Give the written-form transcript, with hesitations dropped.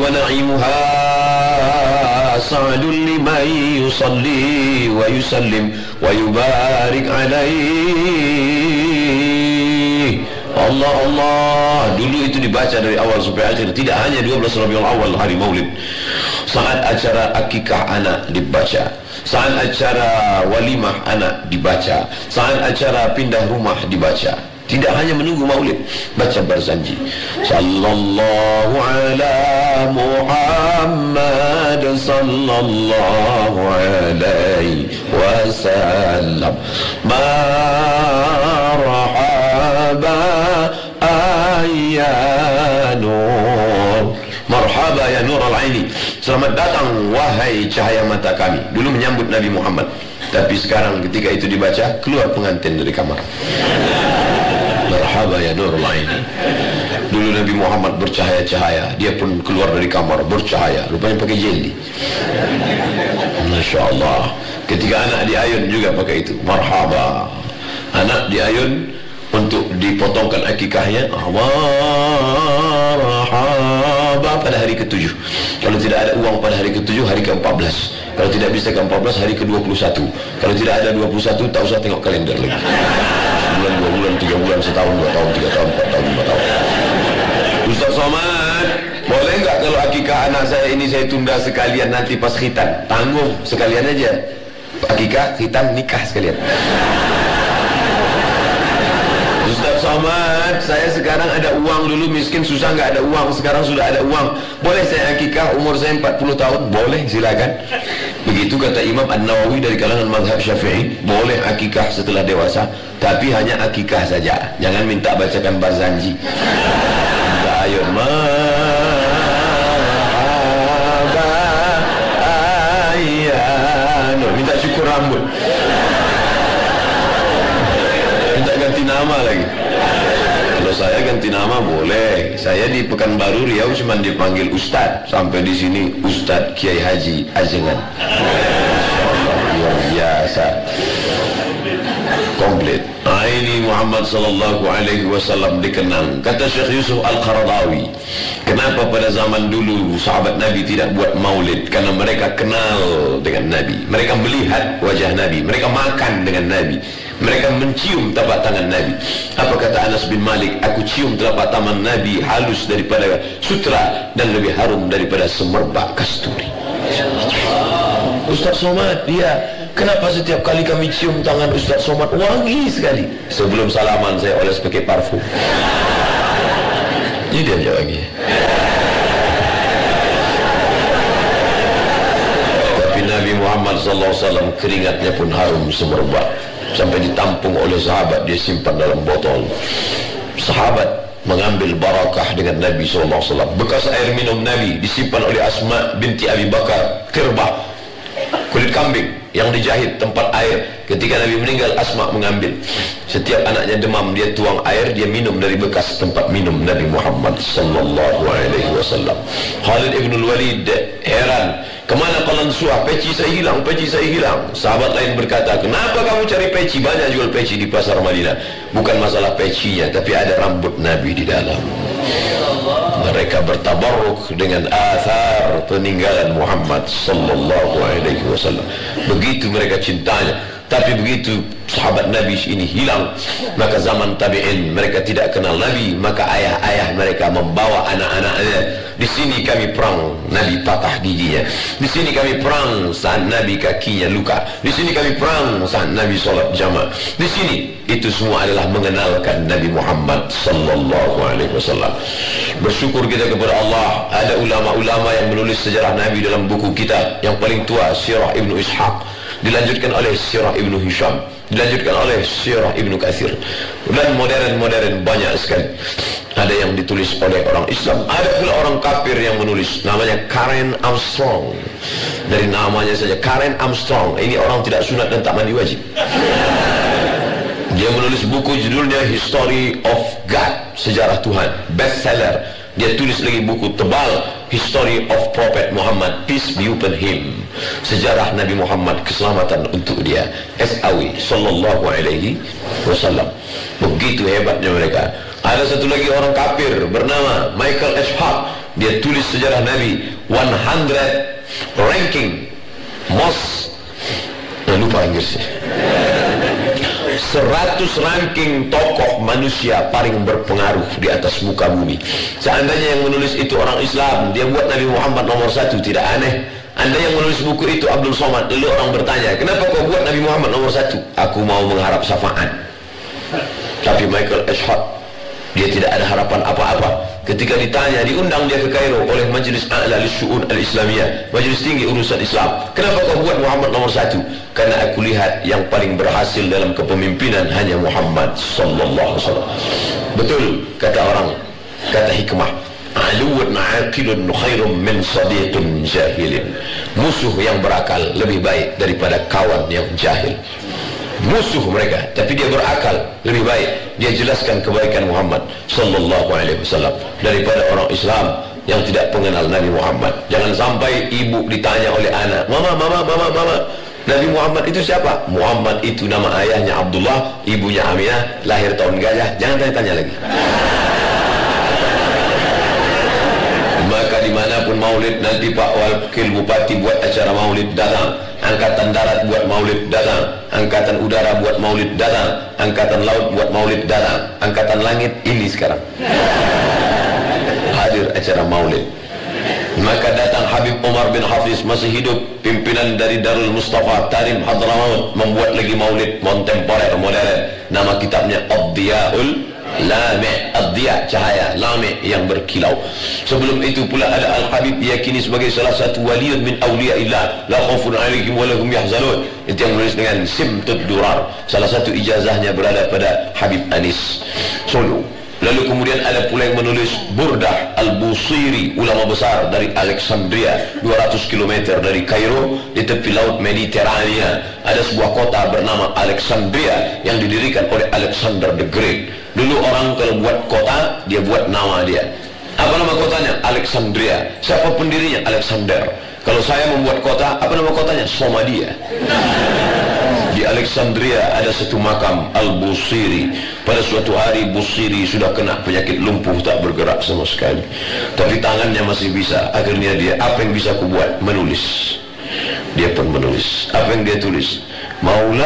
wa na'imuha sa'adun liman yusalli wa yusallim wa yubarik alaihi. Allah Allah, dulu itu dibaca dari awal sampai akhir, tidak hanya 12 Rabiul Awal hari Maulid. Saat acara akikah anak dibaca, saat acara walimah anak dibaca, saat acara pindah rumah dibaca. Tidak hanya menunggu Maulid, baca Barzanji. Sallallahu ala Muhammad sallallahu alaihi wasallam. Marhaba ya nur, marhaba ya nur al-aini. Selamat datang wahai cahaya mata kami. Dulu menyambut Nabi Muhammad, tapi sekarang ketika itu dibaca, keluar pengantin dari kamar. Marhaba ya nur al-aini. Dulu Nabi Muhammad bercahaya-cahaya, dia pun keluar dari kamar bercahaya, rupanya pakai jelly. Masya Allah. Ketika anak diayun juga pakai itu. Marhaba. Anak diayun untuk dipotongkan akikahnya. Marhaba pada hari ke-7. Kalau tidak ada uang pada hari ke-7, hari ke-14. Kalau tidak bisa ke-14, hari ke-21. Kalau tidak ada 21, tak usah tengok kalender lagi. Sebulan, 2 bulan, 3 bulan, setahun, 2 tahun, 3 tahun, 4 tahun, 5 tahun. Ustaz Somad, boleh enggak kalau akikah anak saya ini saya tunda sekalian nanti pas khitan? Tanggung sekalian aja. Akikah, khitan, nikah sekalian. Ustaz Somad, saya sekarang ada uang, dulu miskin susah nggak ada uang, sekarang sudah ada uang. Boleh saya akikah umur saya 40 tahun? Boleh, silakan. Begitu kata Imam An-Nawawi dari kalangan mazhab Syafi'i, boleh akikah setelah dewasa, tapi hanya akikah saja. Jangan minta bacakan Barzanji. Minta ayun minta syukur rambut, minta ganti nama lagi. Kalau saya ganti nama boleh. Saya di Pekanbaru Riau cuma dipanggil Ustadz, sampai di sini Ustadz Kiai Haji Ajengan. Luar biasa, komplit. Nah, ini Muhammad sallallahu alaihi wasallam dikenang. Kata Syekh Yusuf Al-Qaradawi, kenapa pada zaman dulu sahabat Nabi tidak buat maulid? Karena mereka kenal dengan Nabi, mereka melihat wajah Nabi, mereka makan dengan Nabi, mereka mencium telapak tangan Nabi. Apa kata Anas bin Malik? Aku cium telapak tangan Nabi halus daripada sutra dan lebih harum daripada semerbak kasturi. Ustaz Somad, dia kenapa setiap kali kami cium tangan Ustaz Somad wangi sekali? Sebelum salaman saya oles pakai parfum. Ini dia aja wangi. Tapi Nabi Muhammad SAW keringatnya pun harum semerbak, sampai ditampung oleh sahabat, dia simpan dalam botol. Sahabat mengambil barakah dengan Nabi SAW. Bekas air minum Nabi disimpan oleh Asma binti Abi Bakar, tirbah kulit kambing yang dijahit tempat air. Ketika Nabi meninggal, Asma mengambil. Setiap anaknya demam, dia tuang air, dia minum dari bekas tempat minum Nabi Muhammad sallallahu alaihi wasallam. Khalid ibn Walid heran, kemana Qalansuah? Peci saya hilang, peci saya hilang. Sahabat lain berkata, kenapa kamu cari peci? Banyak jual peci di pasar Madinah. Bukan masalah pecinya, tapi ada rambut Nabi di dalam. Mereka bertabarruk dengan athar peninggalan Muhammad sallallahu alaihi wasallam. Begitu mereka cintanya. Tapi begitu sahabat Nabi ini hilang, maka zaman tabi'in mereka tidak kenal Nabi, maka ayah-ayah mereka membawa anak-anaknya. Di sini kami perang, Nabi patah giginya. Di sini kami perang saat Nabi kakinya luka. Di sini kami perang saat Nabi sholat jamaah. Di sini itu semua adalah mengenalkan Nabi Muhammad sallallahu alaihi wasallam. Bersyukur kita kepada Allah, ada ulama-ulama yang menulis sejarah Nabi dalam buku kita. Yang paling tua Sirah Ibnu Ishaq, dilanjutkan oleh Sirah Ibnu Hisham, dilanjutkan oleh Sirah Ibnu Katsir, dan modern banyak sekali. Ada yang ditulis oleh orang Islam, ada pula orang kafir yang menulis, namanya Karen Armstrong. Dari namanya saja Karen Armstrong, ini orang tidak sunat dan tak mandi wajib. Dia menulis buku judulnya History of God, sejarah Tuhan, bestseller. Dia tulis lagi buku tebal, History of Prophet Muhammad, peace be upon him, sejarah Nabi Muhammad, keselamatan untuk dia, SAW sallallahu alaihi wasallam. Begitu hebatnya mereka. Ada satu lagi orang kafir bernama Michael H. Hart. Dia tulis sejarah Nabi 100 ranking most, lupa Inggrisnya, 100 ranking tokoh manusia paling berpengaruh di atas muka bumi. Seandainya yang menulis itu orang Islam, dia buat Nabi Muhammad nomor 1, tidak aneh. Anda yang menulis buku itu Abdul Somad, lalu orang bertanya, kenapa kau buat Nabi Muhammad nomor 1? Aku mau mengharap syafaat. Tapi Michael H. Hart, dia tidak ada harapan apa-apa. Ketika ditanya, diundang dia ke Kairo oleh Majlis A'la Lishu'un Al-Islamiyah, Majlis Tinggi Urusan Islam, kenapa kau buat Muhammad nomor 1? Karena aku lihat yang paling berhasil dalam kepemimpinan hanya Muhammad sallallahu alaihi wasallam. Betul kata orang, kata hikmah, aluwun aqilun khairum min sadiqin jahilin. Musuh yang berakal lebih baik daripada kawan yang jahil. Musuh mereka, tapi dia berakal, lebih baik dia jelaskan kebaikan Muhammad sallallahu alaihi wasallam daripada orang Islam yang tidak mengenal Nabi Muhammad. Jangan sampai ibu ditanya oleh anak, mama, Nabi Muhammad itu siapa? Muhammad itu nama ayahnya Abdullah, ibunya Aminah, lahir tahun gajah. Jangan tanya-tanya lagi. Maka dimanapun maulid, nanti Pak Wakil Bupati buat acara maulid, datang. Angkatan darat buat maulid, datang. Angkatan udara buat maulid, datang. Angkatan laut buat maulid, datang. Angkatan langit ini sekarang hadir acara maulid. Maka datang Habib Umar bin Hafiz, masih hidup, pimpinan dari Darul Mustafa Tarim Hadramaut, membuat lagi maulid kontemporer modern. Nama kitabnya Ad-Diya'ul Lami', Ad-Diya' cahaya, Lami' yang berkilau. Sebelum itu pula ada Al-Habib diyakini sebagai salah satu waliun min awliyaillah, la khaufun 'alaihim wa lahum yahzanun. Itu yang menulis dengan Simtud Durar. Salah satu ijazahnya berada pada Habib Anis Solo. Lalu kemudian ada pula yang menulis Burdah Al-Busiri, ulama besar dari Alexandria, 200 km dari Kairo, di tepi laut Mediterania. Ada sebuah kota bernama Alexandria yang didirikan oleh Alexander the Great. Dulu orang kalau buat kota, dia buat nama dia. Apa nama kotanya? Alexandria. Siapa pendirinya? Alexander. Kalau saya membuat kota, apa nama kotanya? Somalia. Di Alexandria ada satu makam Al-Busiri. Pada suatu hari Busiri sudah kena penyakit lumpuh, tak bergerak sama sekali, tapi tangannya masih bisa. Akhirnya dia, apa yang bisa aku buat? Menulis. Dia pun menulis. Apa yang dia tulis? Maula